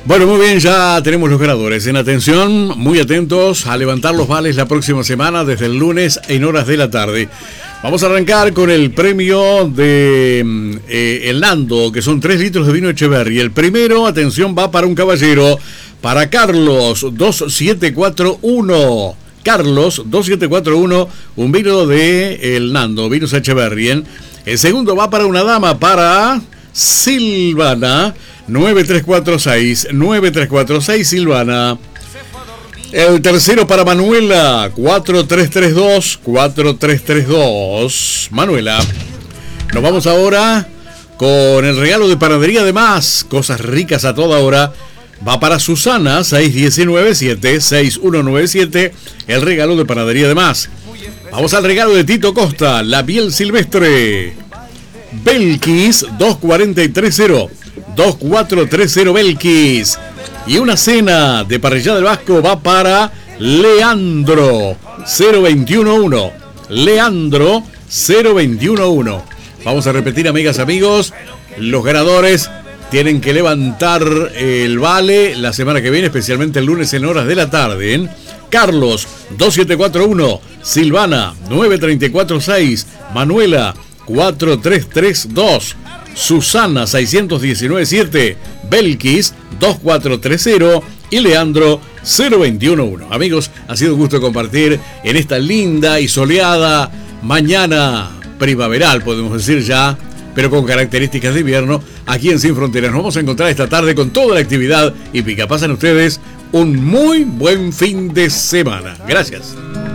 Bueno, muy bien, ya tenemos los ganadores. En atención, muy atentos a levantar los vales la próxima semana desde el lunes en horas de la tarde. Vamos a arrancar con el premio de el Nando, que son 3 litros de vino Echeverry. El primero, atención, va para un caballero, para Carlos 2741. Carlos 2741, un vino de el Nando, vinos Echeverry. El segundo va para una dama, para Silvana 9346 Silvana. El tercero para Manuela 4332 Manuela. Nos vamos ahora con el regalo de Panadería de Más, cosas ricas a toda hora. Va para Susana 6197 el regalo de Panadería de Más. Vamos al regalo de Tito Costa, la piel silvestre. Belkis 2430 Belkis. Y una cena de parrillada del Vasco va para Leandro 0211. Leandro 0211. Vamos a repetir, amigas, amigos. Los ganadores tienen que levantar el vale la semana que viene, especialmente el lunes en horas de la tarde. Carlos 2741, Silvana 9346, Manuela 4332, Susana 6197, Belkis 2430 y Leandro 0211. Amigos, ha sido un gusto compartir en esta linda y soleada mañana primaveral, podemos decir ya, pero con características de invierno, aquí en Sin Fronteras. Nos vamos a encontrar esta tarde con toda la actividad y pica. Pasen ustedes un muy buen fin de semana. Gracias.